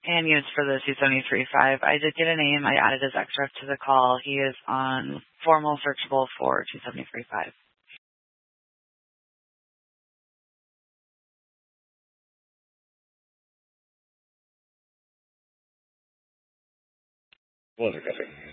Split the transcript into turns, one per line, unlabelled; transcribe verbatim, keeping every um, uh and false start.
and units for the two seventy-three five. I did get a name. I added his extract to the call. He is on formal searchable for two seventy-three five.
One copy.